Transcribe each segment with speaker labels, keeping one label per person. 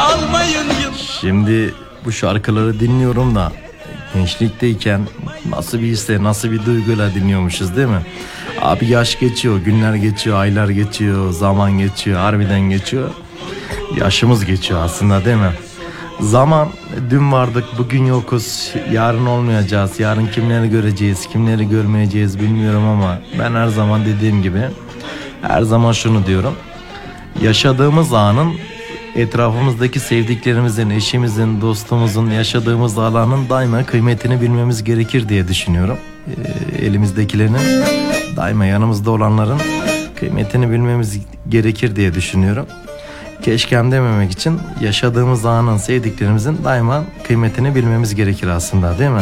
Speaker 1: almayın.
Speaker 2: Şimdi bu şarkıları dinliyorum da gençlikteyken nasıl bir hisle, nasıl bir duyguyla dinliyormuşuz değil mi? Abi yaş geçiyor, günler geçiyor, aylar geçiyor, zaman geçiyor, harbiden geçiyor. Yaşımız geçiyor aslında değil mi? Zaman, dün vardık bugün yokuz, yarın olmayacağız, yarın kimleri göreceğiz, kimleri görmeyeceğiz bilmiyorum ama ben her zaman dediğim gibi her zaman şunu diyorum. Yaşadığımız anın, etrafımızdaki sevdiklerimizin, eşimizin, dostumuzun yaşadığımız alanın daima kıymetini bilmemiz gerekir diye düşünüyorum. Elimizdekilerin, daima yanımızda olanların kıymetini bilmemiz gerekir diye düşünüyorum. Keşkem dememek için yaşadığımız anın, sevdiklerimizin daima kıymetini bilmemiz gerekir aslında değil mi?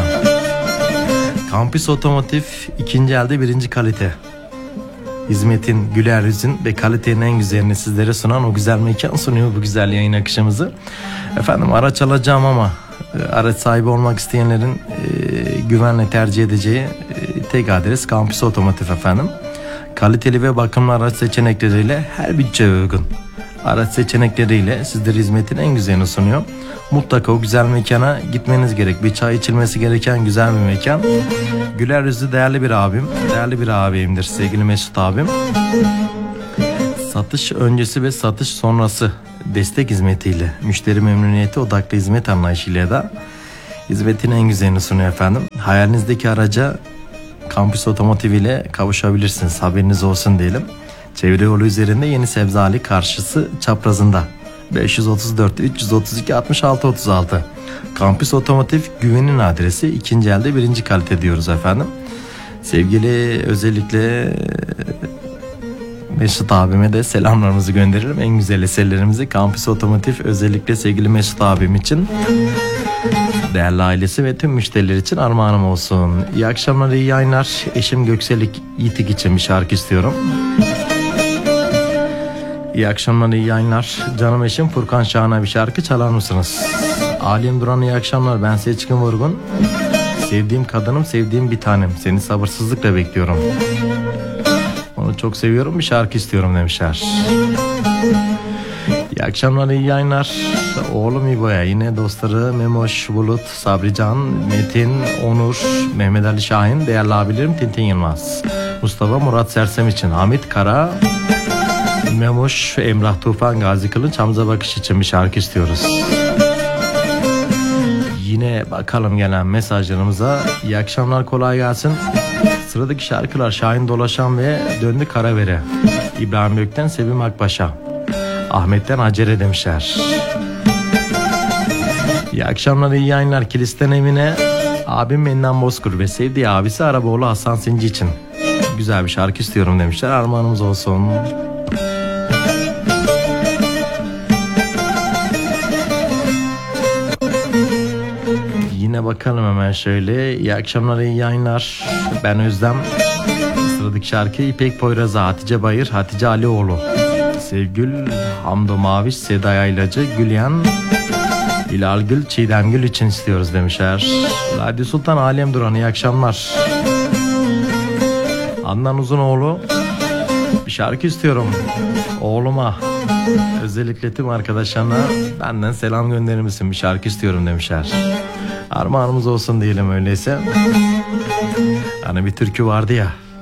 Speaker 2: Campus Otomotiv ikinci elde birinci kalite. Hizmetin, güler yüzün ve kalitenin en güzelini sizlere sunan o güzel mekan sunuyor bu güzel yayın akışımızı. Efendim araç alacağım ama araç sahibi olmak isteyenlerin güvenle tercih edeceği tek adres Campus Otomotiv efendim. Kaliteli ve bakımlı araç seçenekleriyle her bütçeye uygun araç seçenekleriyle sizlere hizmetin en güzelini sunuyor. Mutlaka o güzel mekana gitmeniz gerek. Bir çay içilmesi gereken güzel bir mekan. Güler yüzlü değerli bir abim. Değerli bir ağabeyimdir sevgili Mesut abim. Satış öncesi ve satış sonrası destek hizmetiyle, müşteri memnuniyeti odaklı hizmet anlayışıyla da hizmetin en güzelini sunuyor efendim. Hayalinizdeki araca Campus Otomotiv ile kavuşabilirsiniz. Haberiniz olsun diyelim. Çevre yolu üzerinde Yeni Sebzali karşısı çaprazında 534 332 66 36 Campus Otomotiv güvenin adresi, ikinci elde birinci kalite diyoruz efendim. Sevgili özellikle Mesut abime de selamlarımızı gönderirim. En güzel eserlerimizi Campus Otomotiv özellikle sevgili Mesut abim için, değerli ailesi ve tüm müşteriler için armağanım olsun. İyi akşamlar, iyi yayınlar. Eşim Göksel Yitik için bir şarkı istiyorum. İyi akşamlar, iyi yayınlar. Canım eşim Furkan Şahan'a bir şarkı çalar mısınız? Alim Duran iyi akşamlar. Ben Seçkin Vurgun. Sevdiğim kadınım, sevdiğim bir tanem. Seni sabırsızlıkla bekliyorum. Onu çok seviyorum, bir şarkı istiyorum demişler. İyi akşamlar, iyi yayınlar. Oğlum İbo'ya, yine dostları Memoş, Bulut, Sabrican, Metin, Onur, Mehmet Ali Şahin, değerli abilerim Tintin Yılmaz, Mustafa Murat Sersem için, Hamit Kara, Memoş, Emrah Tufan, Gazi Kılınç, Hamza Bakış için bir şarkı istiyoruz. Yine bakalım gelen mesajlarımıza. İyi akşamlar, kolay gelsin. Sıradaki şarkılar Şahin Dolaşan ve Döndü Karavere. İbrahim Gök'ten Sevim Akbaş'a, Ahmet'ten Acere demişler. İyi akşamlar, iyi yayınlar. Kilis'ten Emine, abim Mennan Bozkur ve sevdiği abisi Araboğlu Hasan Sinci için güzel bir şarkı istiyorum demişler. Armağanımız olsun. Yine bakalım hemen şöyle. İyi akşamlar, iyi yayınlar. Ben Özlem. Sıradaki şarkı İpek Poyraz'a, Hatice Bayır, Hatice Alioğlu, Sevgül, Hamdo Maviş, Seda Yaylacı, Gülyan, Hilal Gül, Çiğdem Gül için istiyoruz demişler. Ladi Sultan Alem Duran iyi akşamlar. Adnan Uzunoğlu, bir şarkı istiyorum oğluma, özellikle tüm arkadaşlarına benden selam gönderir misin, bir şarkı istiyorum demişler. Armağanımız olsun diyelim öyleyse. Hani bir türkü vardı ya,